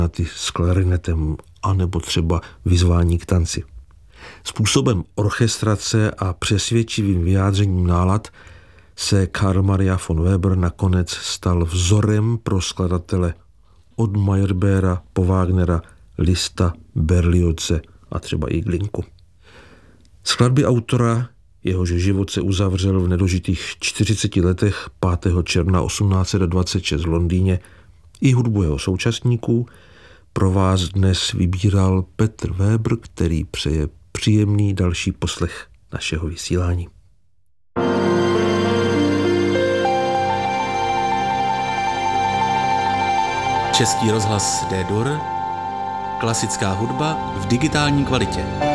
s klarinetem anebo třeba vyzvání k tanci. Způsobem orchestrace a přesvědčivým vyjádřením nálad se Karl Maria von Weber nakonec stal vzorem pro skladatele od Meyerbeera po Wagnera, Liszta, Berlioze a třeba i Glinku. Skladby autora, jehož život se uzavřel v nedožitých 40 letech 5. června 1826 v Londýně, i hudbu jeho současníků pro vás dnes vybíral Petr Weber, který přeje příjemný další poslech našeho vysílání. Český rozhlas D-Dur, klasická hudba v digitální kvalitě.